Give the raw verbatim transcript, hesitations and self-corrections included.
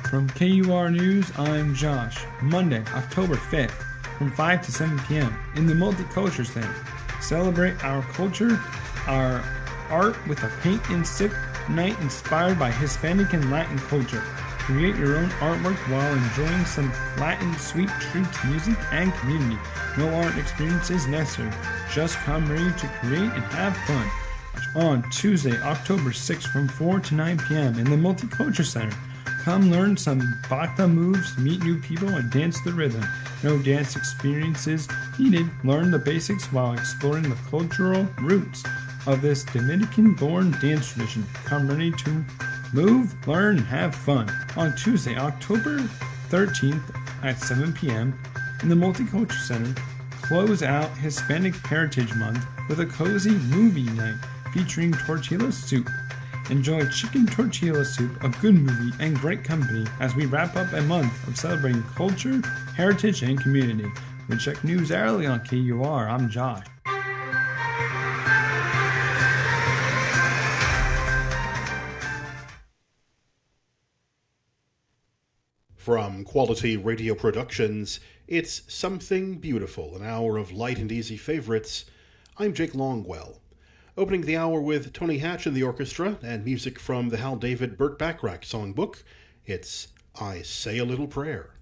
From K U R News, I'm Josh. Monday, October fifth, from five to seven p.m. in the Multicultural Center. Celebrate our culture, our art with a paint and sip night inspired by Hispanic and Latin culture. Create your own artwork while enjoying some Latin sweet treats, music, and community. No art experience is necessary. Just come ready to create and have fun. On Tuesday, October sixth from four to nine p.m. in the Multicultural Center. Come learn some bata moves, meet new people, and dance the rhythm. No dance experiences needed. Learn the basics while exploring the cultural roots of this Dominican-born dance tradition. Come ready to move, learn, and have fun. On Tuesday, October thirteenth at seven p.m. in the Multicultural Center, close out Hispanic Heritage Month with a cozy movie night featuring tortilla soup. Enjoy chicken tortilla soup, a good movie, and great company as we wrap up a month of celebrating culture, heritage, and community. We check news hourly on K U R. I'm Josh. From Quality Radio Productions, it's Something Beautiful, an hour of light and easy favorites. I'm Jake Longwell. Opening the hour with Tony Hatch and the orchestra and music from the Hal David Burt Bacharach songbook, it's I Say a Little Prayer.